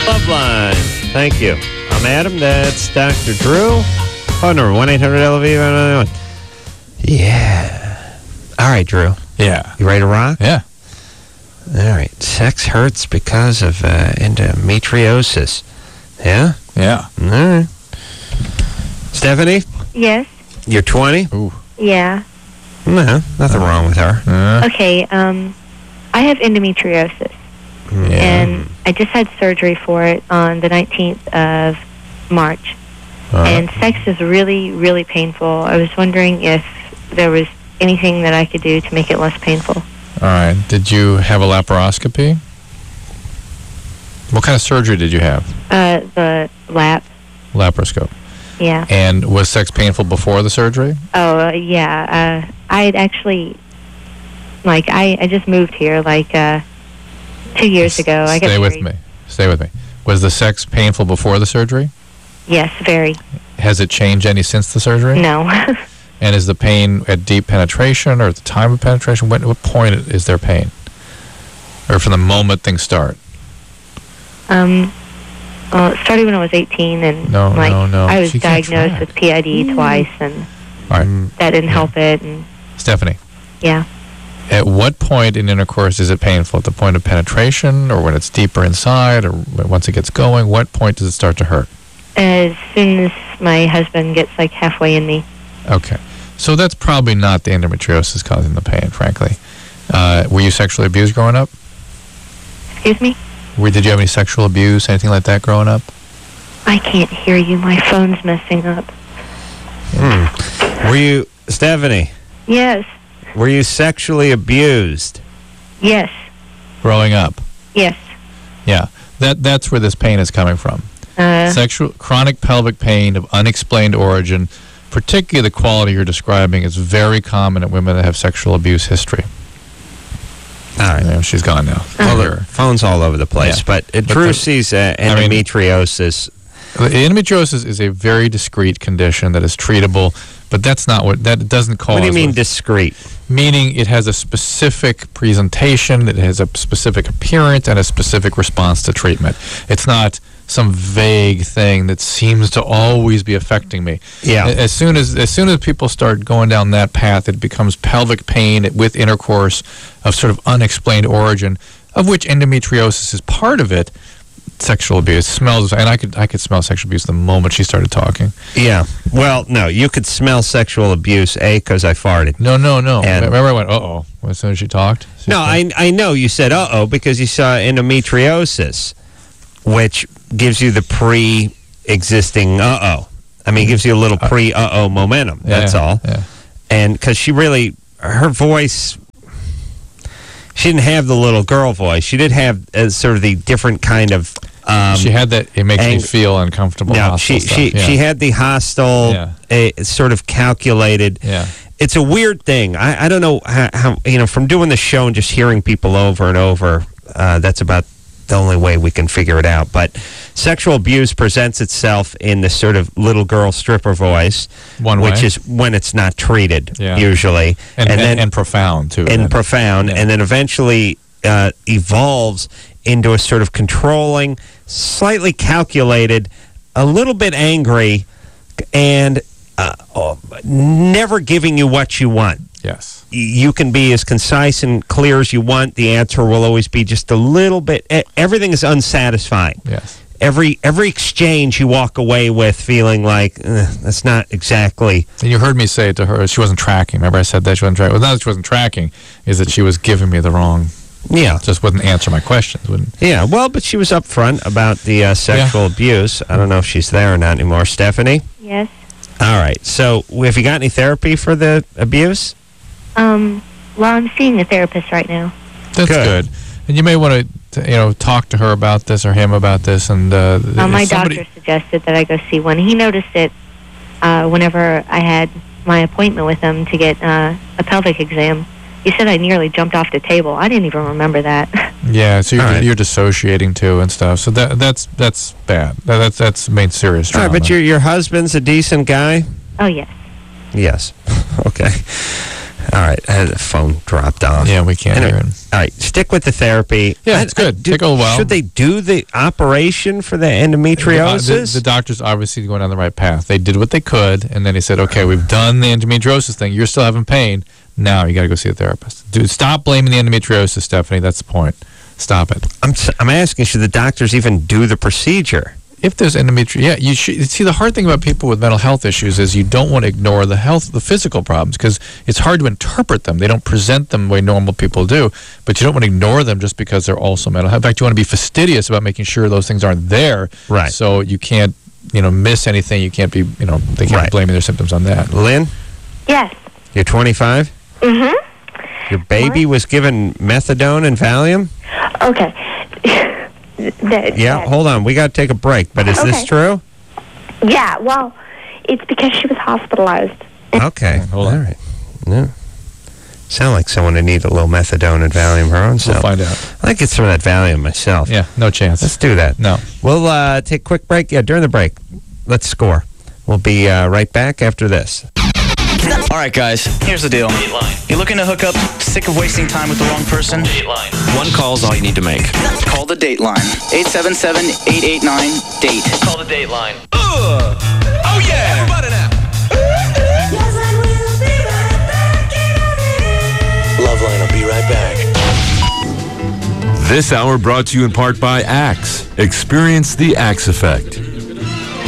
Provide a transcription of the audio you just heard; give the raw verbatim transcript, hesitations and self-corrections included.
Love Line. Thank you. I'm Adam. That's Doctor Drew. Phone number one eight hundred L V. Yeah. All right, Drew. Yeah. You ready to rock? Yeah. All right. Sex hurts because of uh, endometriosis. Yeah? Yeah. All right. Stephanie? Yes. You're twenty? Ooh. Yeah. No, nothing wrong with her. Uh, Okay, um, I have endometriosis, yeah. and I just had surgery for it on the nineteenth of March. Uh, And sex is really, really painful. I was wondering if there was anything that I could do to make it less painful. all right. Did you have a laparoscopy? What kind of surgery did you have? Uh, the lap, Laparoscope. yeah. And was sex painful before the surgery? Oh, uh, yeah. Uh, I had actually, like, I, I just moved here, like, uh, two years ago. I got Stay with married. me. Stay with me. Was the sex painful before the surgery? Yes, very. Has it changed any since the surgery? No. And is the pain at deep penetration or at the time of penetration? What, what point is there pain? Or from the moment things start? um, well, it started when I was eighteen, and, No, like, no, no. I was She can't diagnosed track. with P I D twice, and All right. that didn't help it, and, Stephanie, yeah. at what point in intercourse is it painful? At the point of penetration or when it's deeper inside or once it gets going? What point does it start to hurt? As soon as my husband gets, like, halfway in me. Okay. So that's probably not the endometriosis causing the pain, frankly. Uh, were you sexually abused growing up? Excuse me? Were, did you have any sexual abuse, anything like that growing up? I can't hear you. My phone's messing up. Hmm. Were you, Stephanie, Yes. were you sexually abused? Yes. Growing up? Yes. Yeah. That That's where this pain is coming from. Uh, Sexual chronic pelvic pain of unexplained origin, particularly the quality you're describing, is very common in women that have sexual abuse history. All right. Yeah, she's gone now. Well, Here. the phone's all over the place, Yeah. but uh, But Drew the- sees uh, I mean- endometriosis. Endometriosis is a very discrete condition that is treatable, but that's not what that doesn't cause. What do you mean discreet? Meaning it has a specific presentation, it has a specific appearance, and a specific response to treatment. It's not some vague thing that seems to always be affecting me. Yeah. A- As soon as as soon as people start going down that path, it becomes pelvic pain with intercourse of sort of unexplained origin, of which endometriosis is part of it. Sexual abuse smells, and I could I could smell sexual abuse the moment she started talking. Yeah. Well, no, you could smell sexual abuse, A, because I farted. No, no, no. And- Remember, I went, uh oh, as soon as she talked. She No, said- I I know you said uh-oh because you saw endometriosis, which gives you the pre-existing uh-oh. I mean, it gives you a little pre-uh-oh momentum. Yeah, That's all. Yeah. And because she really, her voice, she didn't have the little girl voice. She did have uh, sort of the different kind of. Um, She had that. It makes me ang- feel uncomfortable. no, hostile she stuff. she yeah. she had the hostile, Yeah. uh, sort of calculated. Yeah. It's a weird thing. I, I don't know how, how, you know, from doing the show and just hearing people over and over, uh, that's about the only way we can figure it out. But sexual abuse presents itself in this sort of little girl stripper voice, One which way. is when it's not treated, Yeah. usually. and, and, then and profound too. and And- profound, yeah. and then eventually uh, evolves into a sort of controlling, slightly calculated, a little bit angry, and uh, oh, never giving you what you want. Yes. Y- You can be as concise and clear as you want. The answer will always be just a little bit. e- Everything is unsatisfying. Yes. Every every exchange you walk away with feeling like "Eh, that's not exactly. And you heard me say to her, she wasn't tracking. Remember, I said that she wasn't tracking. Well, not that she wasn't tracking, is that she was giving me the wrong. Yeah. Just wouldn't answer my questions. Wouldn't. Yeah, well, but she was upfront about the uh, sexual abuse. I don't know if she's there or not anymore. Stephanie? yes. All right. So, have you got any therapy for the abuse? Um, well, I'm seeing a therapist right now. That's Good. good. And you may want to, you know, talk to her about this or him about this. And uh, Uh, my if somebody- doctor suggested that I go see one. He noticed it uh, whenever I had my appointment with him to get uh, a pelvic exam. He said I nearly jumped off the table. I didn't even remember that. Yeah, so you're, All right. you're dissociating too and stuff. So that that's that's bad. That, that's that's made serious All trauma. right, but your your husband's a decent guy? Oh, yes. Yes. Okay. All right, uh, the phone dropped off. Yeah, we can't Anyway, hear it. all right, stick with the therapy. Yeah, it's good. do- Take a little while. Should they do the operation for the Uh, endometriosis? The, the doctor's obviously going down the right path. They did what they could, and then he said, okay, we've done the endometriosis thing. You're still having pain. Now you got to go see a therapist. Dude, stop blaming the endometriosis, Stephanie. That's the point. Stop it. I'm, s- I'm asking, should the doctors even do the procedure? If there's endometriosis, yeah, you should see. The hard thing about people with mental health issues is you don't want to ignore the health, the physical problems, because it's hard to interpret them. They don't present them the way normal people do, but you don't want to ignore them just because they're also mental health. In fact, you want to be fastidious about making sure those things aren't there, Right. So you can't, you know, miss anything. You can't be, you know, they can't Right. be blaming their symptoms on that. Lynn, Yes. you're twenty-five? Mm-hmm. Your baby was given methadone and Valium? Okay. That- Yeah, that- hold on. We got to take a break, but is this Okay. true? Yeah, well, it's because she was hospitalized. Okay. Hold All on. right. Yeah. Sound like someone who needs a little methadone and Valium her own We'll self. find out. I might get some of that Valium myself. Yeah, no chance. Let's do that. No. We'll uh, take a quick break. Yeah, during the break, let's score. We'll be uh, right back after this. All right, guys, here's the deal. You're looking to hook up, sick of wasting time with the wrong person? One call's all you need to make. Call the Dateline. eight seven seven, eight eight nine, DATE. Call the Dateline. Ugh! Oh yeah! Everybody now! Loveline will be right back. This hour brought to you in part by Axe. Experience the Axe effect.